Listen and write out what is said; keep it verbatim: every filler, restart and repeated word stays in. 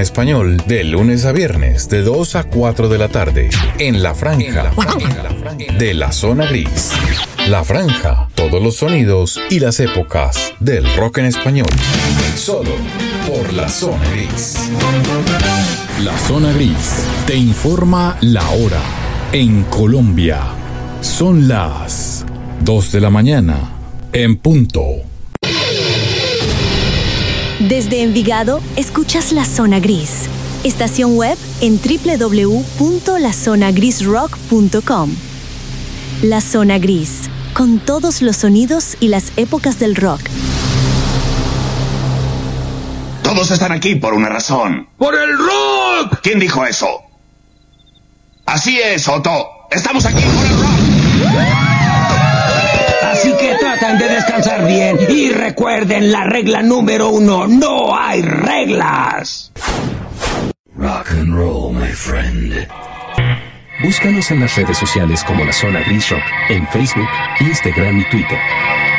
español de lunes a viernes de dos a cuatro de la tarde en La Franja de la Zona Gris. La Franja, todos los sonidos y las épocas del rock en español. Solo por La Zona Gris. La Zona Gris te informa la hora. En Colombia son las dos de la mañana en punto. Desde Envigado, escuchas La Zona Gris. Estación web en doble u doble u doble u punto la zona gris rock punto com. La Zona Gris, con todos los sonidos y las épocas del rock. Todos están aquí por una razón. ¡Por el rock! ¿Quién dijo eso? Así es, Otto. Estamos aquí por el rock. Así que traten de descansar bien y recuerden la regla número uno: no hay reglas. Rock and roll, my friend. Búscanos en las redes sociales como La Zona Gris Rock, en Facebook, Instagram y Twitter.